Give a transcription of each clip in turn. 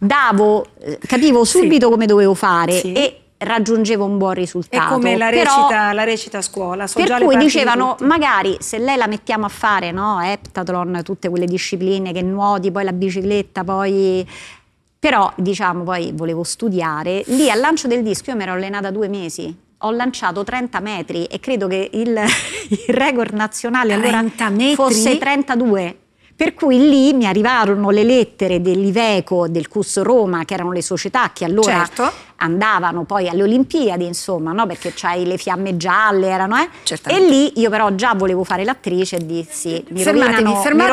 capivo subito come dovevo fare Sì. e raggiungevo un buon risultato. È come la recita a scuola. So Per già le cui parti di dicevano, tutti. magari se lei la mettiamo a fare, no, heptathlon, tutte quelle discipline che nuoti, poi la bicicletta, poi... Però, diciamo, poi volevo studiare. Lì al lancio del disco io mi ero allenata 2 mesi. Ho lanciato 30 metri e credo che il record nazionale allora 30 metri? fosse 32. Per cui lì mi arrivarono le lettere dell'Iveco, del CUS Roma, che erano le società che allora Certo. andavano poi alle Olimpiadi, insomma, no? Perché c'hai le fiamme gialle, erano, e Certamente. lì io però già volevo fare l'attrice e dissi, Fermatela.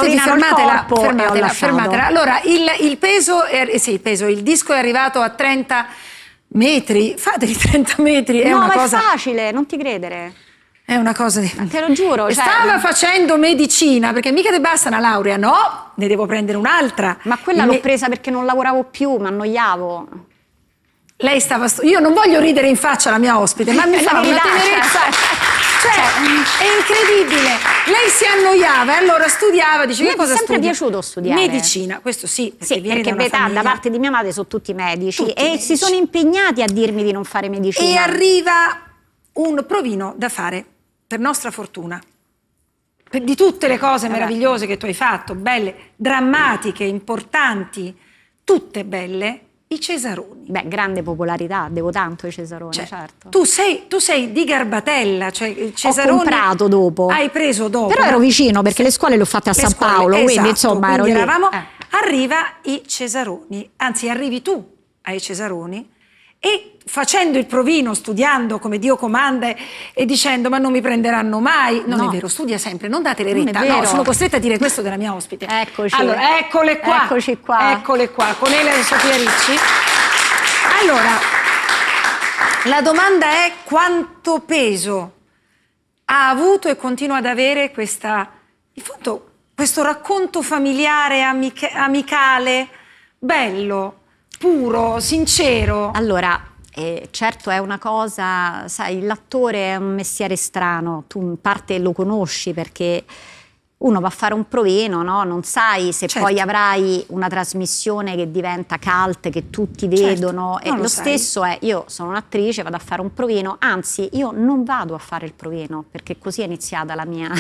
Allora, il peso, il disco è arrivato a 30 metri. Fateli 30 metri, è no, una ma cosa... è facile, non ti credere. È una cosa di... Te lo giuro. Stava facendo medicina, perché mica ti basta una laurea, no? Ne devo prendere un'altra. Ma quella l'ho presa perché non lavoravo più, mi annoiavo. Lei stava... Io non voglio ridere in faccia alla mia ospite, ma mi fa una tenerezza... Cioè, è incredibile. Lei si annoiava e allora studiava, diceva, Mi è sempre piaciuto studiare. Medicina, questo sì, Sì, perché da parte di mia madre sono tutti medici si sono impegnati a dirmi di non fare medicina. E arriva un provino da fare, per nostra fortuna, di tutte le cose meravigliose che tu hai fatto, belle, drammatiche, importanti, tutte belle, i Cesaroni. Beh, grande popolarità, devo tanto ai Cesaroni, certo. Tu sei di Garbatella, cioè Cesaroni... Ho comprato dopo. Hai preso dopo. Però ero vicino, perché le scuole le ho fatte a San Paolo, esatto, quindi insomma ero lì. Eravamo, arriva i Cesaroni, anzi arrivi tu ai Cesaroni, e facendo il provino, studiando come Dio comanda e dicendo ma non mi prenderanno mai, non è vero, studia sempre, non datele retta, no, sono costretta a dire questo della mia ospite. Eccoci. Allora, eccole qua, eccoci qua, eccole qua, con Elena e Sofia Ricci. Allora, la domanda è: quanto peso ha avuto e continua ad avere in fondo, questo racconto familiare, amicale, bello, puro, sincero? Allora, certo è una cosa, sai, l'attore è un mestiere strano, tu in parte lo conosci perché uno va a fare un provino, no? Non sai se poi avrai una trasmissione che diventa cult, che tutti vedono. E lo stesso è, io sono un'attrice, vado a fare un provino, anzi io non vado a fare il provino perché così è iniziata la mia...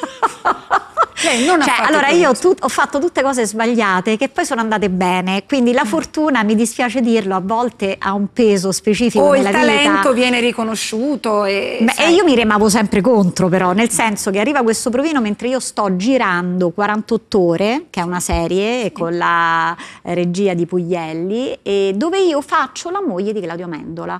allora io ho fatto tutte cose sbagliate che poi sono andate bene, quindi la fortuna, mi dispiace dirlo, a volte ha un peso specifico nella vita. O il talento viene riconosciuto e io mi remavo sempre contro, però, nel senso che arriva questo provino mentre io sto girando 48 ore, che è una serie con la regia di Puglielli, e dove io faccio la moglie di Claudio Amendola,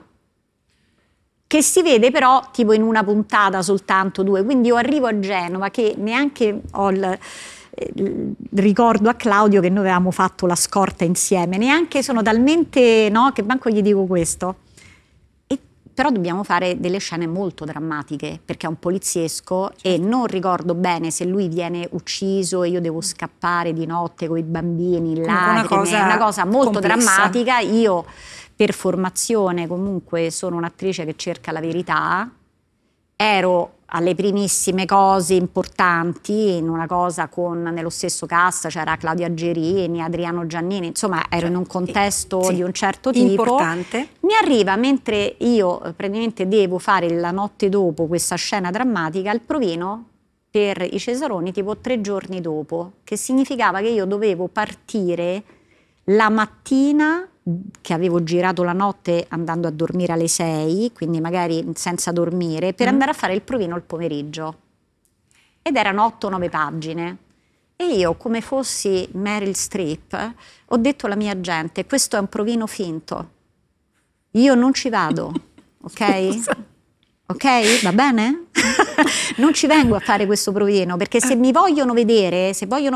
che si vede però tipo in una puntata soltanto, 2, quindi io arrivo a Genova che neanche ho il ricordo a Claudio che noi avevamo fatto la scorta insieme, neanche sono talmente, no, che manco gli dico questo. Però dobbiamo fare delle scene molto drammatiche perché è un poliziesco e non ricordo bene se lui viene ucciso e io devo scappare di notte con i bambini, lacrime, una cosa molto drammatica. Io per formazione comunque sono un'attrice che cerca la verità, ero alle primissime cose importanti, in una cosa nello stesso cast c'era Claudia Gerini, Adriano Giannini, insomma ero in un contesto di un certo tipo. Importante. Mi arriva mentre io praticamente devo fare la notte dopo questa scena drammatica, il provino per i Cesaroni tipo 3 giorni dopo, che significava che io dovevo partire la mattina, che avevo girato la notte andando a dormire alle 6, quindi magari senza dormire, per andare a fare il provino il pomeriggio. Ed erano 8-9 pagine. E io, come fossi Meryl Streep, ho detto alla mia agente: questo è un provino finto. Io non ci vado, ok? Ok? Va bene? Non ci vengo a fare questo provino, perché se mi vogliono vedere,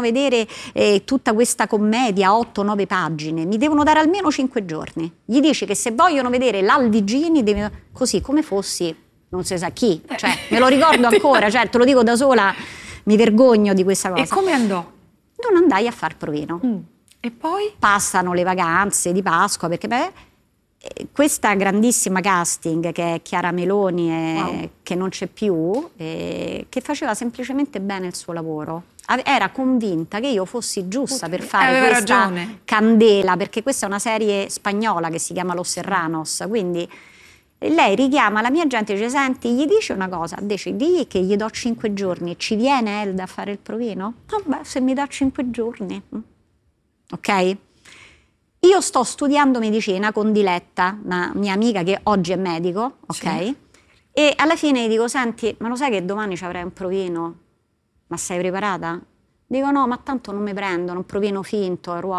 tutta questa commedia, 8-9 pagine, mi devono dare almeno 5 giorni. Gli dici che se vogliono vedere l'Aldigini, così come fossi, non si sa chi, cioè me lo ricordo ancora, cioè te lo dico da sola, mi vergogno di questa cosa. E come andò? Non andai a far provino. E poi? Passano le vacanze di Pasqua, perché questa grandissima casting che è Chiara Meloni, che non c'è più, che faceva semplicemente bene il suo lavoro. era convinta che io fossi giusta per fare aveva questa ragione. candela, perché questa è una serie spagnola che si chiama Los Serranos, quindi lei richiama la mia gente e dice: senti, gli dici una cosa, digli che gli do 5 giorni, ci viene Elda a fare il provino? Vabbè, se mi dà 5 giorni. Ok? Io sto studiando medicina con Diletta, una mia amica che oggi è medico, ok? Sì. E alla fine gli dico: senti, ma lo sai che domani ci avrai un provino? Ma sei preparata? Dico: no, ma tanto non mi prendono, un provino finto,